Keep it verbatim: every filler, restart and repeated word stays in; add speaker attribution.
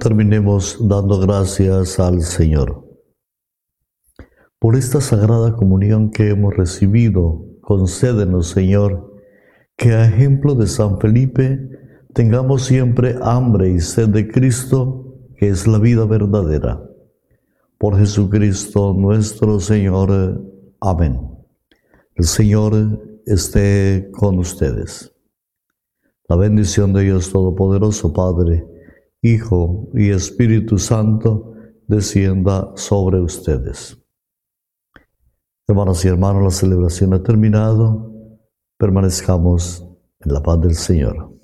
Speaker 1: terminemos dando gracias al Señor. Por esta sagrada comunión que hemos recibido, concédenos, Señor, que a ejemplo de San Felipe tengamos siempre hambre y sed de Cristo, que es la vida verdadera. Por Jesucristo nuestro Señor. Amén. El Señor esté con ustedes. La bendición de Dios Todopoderoso, Padre, Hijo y Espíritu Santo, descienda sobre ustedes. Hermanos y hermanos, la celebración ha terminado. Permanezcamos en la paz del Señor.